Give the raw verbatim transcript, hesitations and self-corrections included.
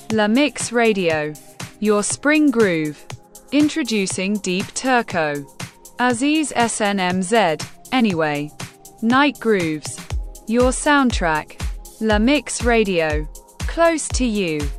La Mix Radio. Your spring groove. Introducing Deep Turco. Aziz S N M Z. Anyway. Night Grooves. Your soundtrack. La Mix Radio. Close to you.